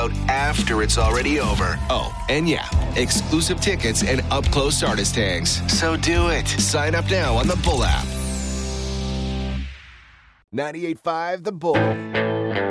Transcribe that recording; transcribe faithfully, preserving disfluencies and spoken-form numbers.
out after it's already over. Oh, and yeah, exclusive tickets and up-close artist tags. So do it. Sign up now on the Bull app. ninety-eight point five The Bull.